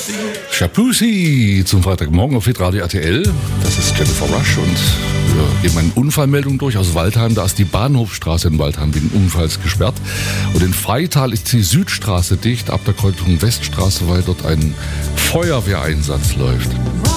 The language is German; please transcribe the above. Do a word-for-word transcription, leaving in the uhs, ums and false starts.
Shabusi zum Freitagmorgen auf Hitradio R T L. Das ist Jennifer Rush und wir geben eine Unfallmeldung durch aus Waldheim. Da ist die Bahnhofstraße in Waldheim wegen Unfalls gesperrt. Und in Freital ist die Südstraße dicht, ab der Kreuzung Weststraße, weil dort ein Feuerwehreinsatz läuft.